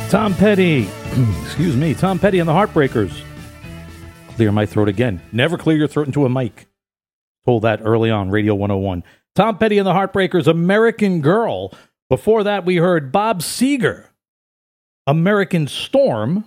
Tom Petty, excuse me, Tom Petty and the Heartbreakers. Clear my throat again. Never clear your throat into a mic. Told that early on, Radio 101. Tom Petty and the Heartbreakers, American Girl. Before that, we heard Bob Seger, American Storm.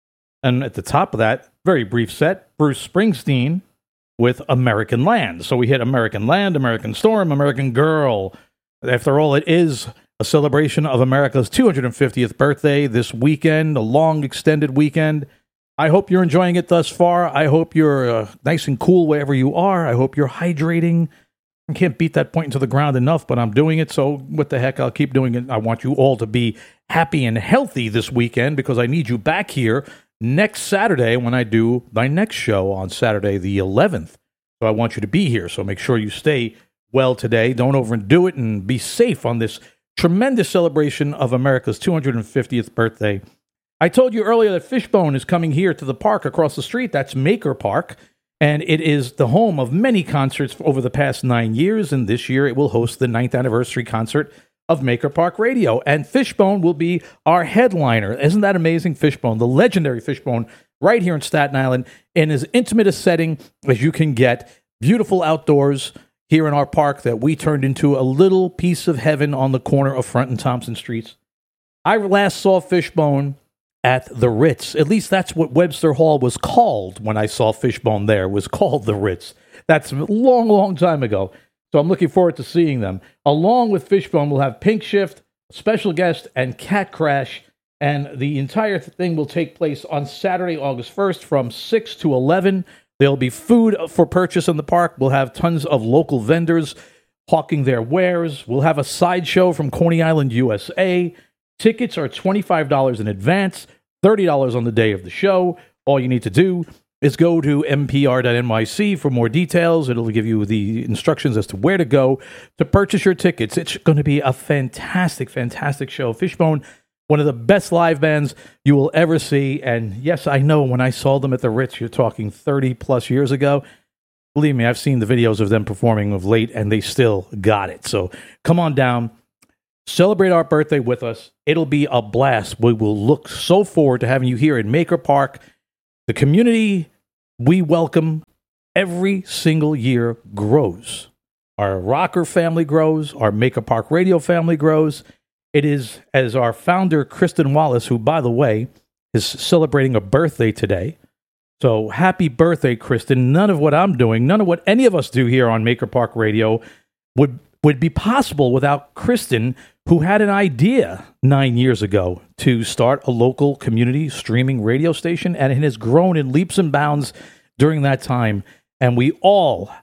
And at the top of that, very brief set, Bruce Springsteen with American Land. So we hit American Land, American Storm, American Girl. After all, it is a celebration of America's 250th birthday this weekend, a long extended weekend. I hope you're enjoying it thus far. I hope you're nice and cool wherever you are. I hope you're hydrating. I can't beat that point into the ground enough, but I'm doing it, so what the heck, I'll keep doing it. I want you all to be happy and healthy this weekend because I need you back here next Saturday when I do my next show on Saturday the 11th. So I want you to be here, so make sure you stay well today. Don't overdo it and be safe on this tremendous celebration of America's 250th birthday. I told you earlier that Fishbone is coming here to the park across the street. That's Maker Park, and it is the home of many concerts over the past 9 years, and this year it will host the 9th anniversary concert of Maker Park Radio, and Fishbone will be our headliner. Isn't that amazing? Fishbone, the legendary Fishbone, right here in Staten Island, in as intimate a setting as you can get. Beautiful outdoors here in our park that we turned into a little piece of heaven on the corner of Front and Thompson Streets. I last saw Fishbone at the Ritz. At least that's what Webster Hall was called when I saw Fishbone there, was called the Ritz. That's a long, long time ago. So I'm looking forward to seeing them. Along with Fishbone, we'll have Pink Shift, special guest, and Cat Crash. And the entire thing will take place on Saturday, August 1st from 6 to 11. There'll be food for purchase in the park. We'll have tons of local vendors hawking their wares. We'll have a sideshow from Coney Island, USA. Tickets are $25 in advance, $30 on the day of the show. All you need to do is go to mpr.nyc for more details. It'll give you the instructions as to where to go to purchase your tickets. It's going to be a fantastic, fantastic show. Fishbone, one of the best live bands you will ever see. And yes, I know when I saw them at the Ritz, you're talking 30 plus years ago. Believe me, I've seen the videos of them performing of late, and they still got it. So come on down. Celebrate our birthday with us. It'll be a blast. We will look so forward to having you here in Maker Park. The community we welcome every single year grows. Our rocker family grows. Our Maker Park Radio family grows. It is, as our founder, Kristen Wallace, who, by the way, is celebrating a birthday today. So happy birthday, Kristen. None of what I'm doing, none of what any of us do here on Maker Park Radio would be possible without Kristen, who had an idea 9 years ago to start a local community streaming radio station, and it has grown in leaps and bounds during that time. And we all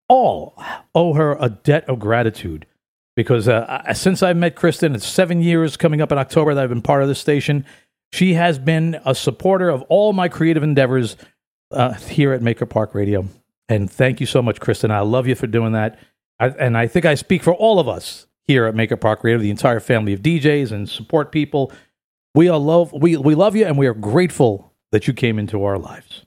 owe her a debt of gratitude because since I met Kristen, it's 7 years coming up in October that I've been part of this station. She has been a supporter of all my creative endeavors here at Maker Park Radio. And thank you so much, Kristen. I love you for doing that. And I think I speak for all of us here at Maker Park Radio, the entire family of DJs and support people. We love you, and we are grateful that you came into our lives.